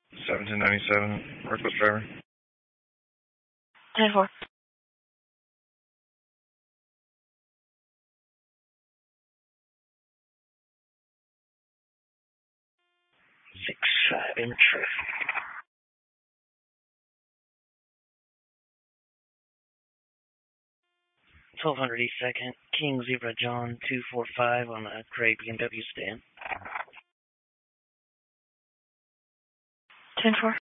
1797, reckless driver. 10-4. 6-5 in traffic. $1,200 East 2nd, King Zebra John 245 on a Craig BMW stand. 10-4.